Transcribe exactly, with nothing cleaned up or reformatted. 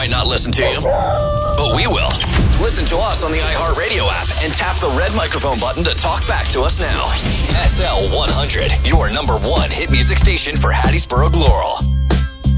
might not listen to you, but we will. Listen to us on the iHeartRadio app and tap the red microphone button to talk back to us now. S L one hundred, your number one hit music station for Hattiesburg, Laurel.